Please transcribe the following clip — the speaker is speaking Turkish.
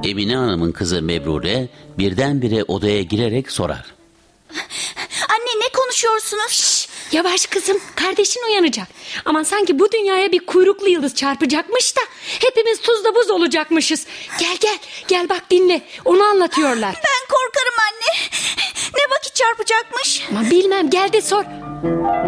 Emine Hanım'ın kızı Mebrure birdenbire odaya girerek sorar. Anne, ne konuşuyorsunuz? Şşş, yavaş kızım, kardeşin uyanacak. Aman sanki bu dünyaya bir kuyruklu yıldız çarpacakmış da hepimiz tuzla buz olacakmışız. Gel bak dinle, onu anlatıyorlar. Ben korkarım anne. Ne vakit çarpacakmış? Ama bilmem, gel de sor.